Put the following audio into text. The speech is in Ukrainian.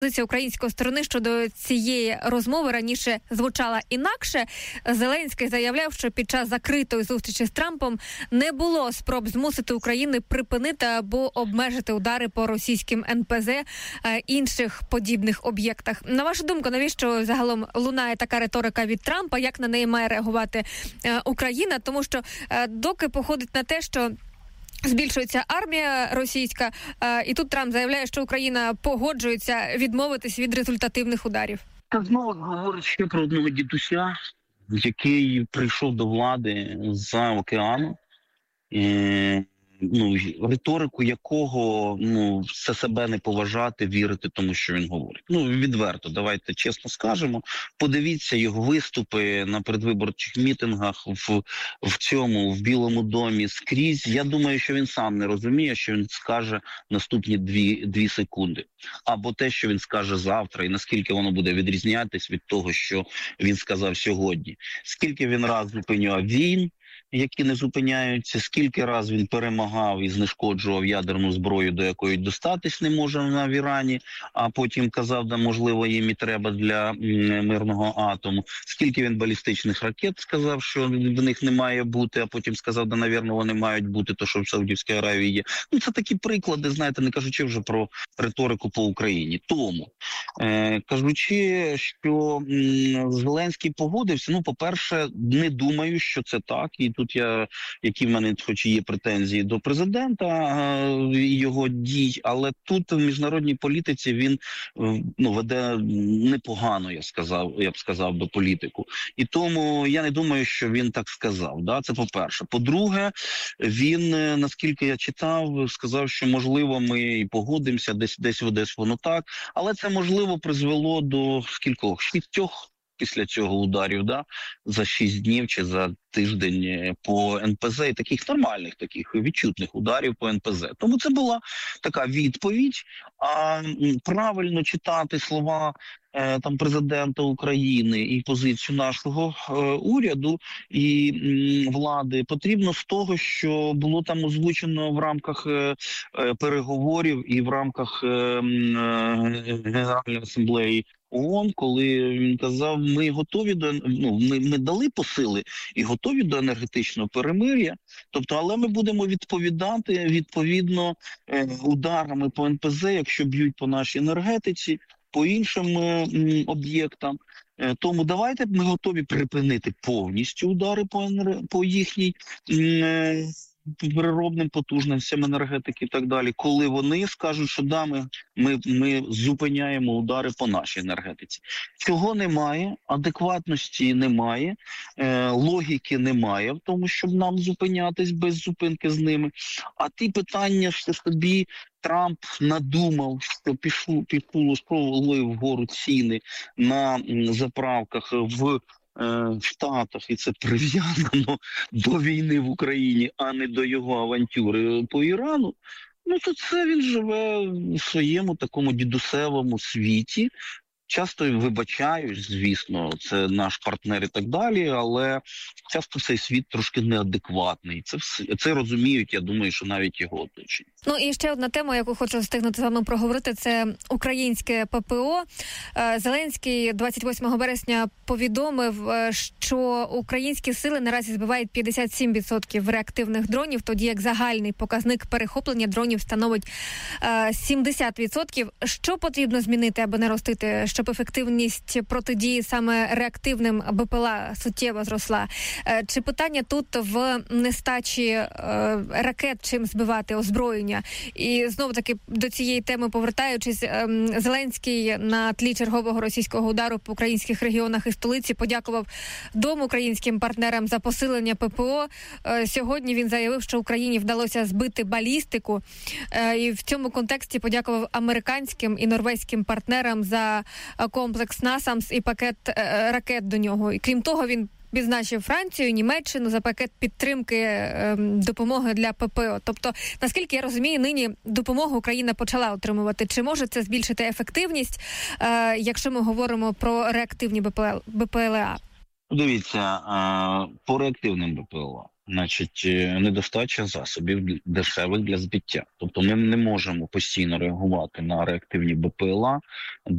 Позиція української сторони щодо цієї розмови раніше звучала інакше. Зеленський заявляв, що під час закритої зустрічі з Трампом не було спроб змусити Україну припинити або обмежити удари по російським НПЗ, інших подібних об'єктах. На вашу думку, навіщо загалом лунає така риторика від Трампа? Як на неї має реагувати Україна? Тому що доки походить на те, що збільшується армія російська, і тут Трамп заявляє, що Україна погоджується відмовитись від результативних ударів. Та знову говорить ще про одного дідуся, який прийшов до влади з-за океану, риторику якого все себе не поважати, вірити тому, що він говорить. Відверто, давайте чесно скажемо. Подивіться його виступи на передвиборчих мітингах в Білому домі скрізь. Я думаю, що він сам не розуміє, що він скаже наступні 2 секунди. Або те, що він скаже завтра, і наскільки воно буде відрізнятись від того, що він сказав сьогодні. Скільки він раз зупиняв війн, які не зупиняються, скільки раз він перемагав і знешкоджував ядерну зброю, до якої достатись не може в Ірані, а потім казав, да, можливо, їм і треба для мирного атому. Скільки він балістичних ракет сказав, що в них не має бути, а потім сказав, да, навірно, вони мають бути, то, що в Саудівській Аравії є. Це такі приклади, знаєте, не кажучи вже про риторику по Україні. Тому, кажучи, що Зеленський погодився, по-перше, не думаю, що це так, і тут які в мене хоч і є претензії до президента і його дій, але тут в міжнародній політиці він веде непогано, я б сказав би, політику. І тому я не думаю, що він так сказав. Да? Це по-перше. По-друге, він, наскільки я читав, сказав, що можливо ми і погодимося, десь воно так, але це можливо призвело до скількох? 6 після цього ударів, да, за 6 днів чи за тиждень по НПЗ, і таких нормальних, таких відчутних ударів по НПЗ. Тому це була така відповідь, а правильно читати слова президента України і позицію нашого уряду і влади потрібно з того, що було там озвучено в рамках переговорів і в рамках Генеральної асамблеї ООН, коли він казав, ми готові ми дали посили і готові до енергетичного перемир'я, але ми будемо відповідати відповідно ударами по НПЗ, якщо б'ють по нашій енергетиці, по іншим об'єктам. Тому давайте ми готові припинити повністю удари по їхній переробним потужностям енергетики і так далі, коли вони скажуть, що да, ми зупиняємо удари по нашій енергетиці. Цього немає, адекватності немає, логіки немає в тому, щоб нам зупинятись без зупинки з ними. А ті питання, що собі Трамп надумав, що пішли вгору ціни на заправках в Штатах, і це прив'язано до війни в Україні, а не до його авантюри по Ірану, то це він живе в своєму такому дідусевому світі. Часто вибачаюсь, звісно, це наш партнер і так далі, але часто цей світ трошки неадекватний. Це розуміють, я думаю, що навіть його оточення. І ще одна тема, яку хочу встигнути з вами проговорити, це українське ППО. Зеленський 28 березня повідомив, що українські сили наразі збивають 57% реактивних дронів, тоді як загальний показник перехоплення дронів становить 70%. Що потрібно змінити, аби наростити, щоб ефективність протидії саме реактивним БПЛА суттєво зросла? Чи питання тут в нестачі ракет, чим збивати озброєння? І знову-таки до цієї теми повертаючись, Зеленський на тлі чергового російського удару по українських регіонах і столиці подякував двом українським партнерам за посилення ППО. Сьогодні він заявив, що Україні вдалося збити балістику. І в цьому контексті подякував американським і норвезьким партнерам за комплекс NASAMS і пакет ракет до нього. І крім того, він відзначив Францію, Німеччину за пакет підтримки допомоги для ППО. Тобто, наскільки я розумію, нині допомогу Україна почала отримувати. Чи може це збільшити ефективність, якщо ми говоримо про реактивні БПЛА? Дивіться, по реактивним БПЛА. Значить, недостача засобів дешевих для збиття. Тобто ми не можемо постійно реагувати на реактивні БПЛА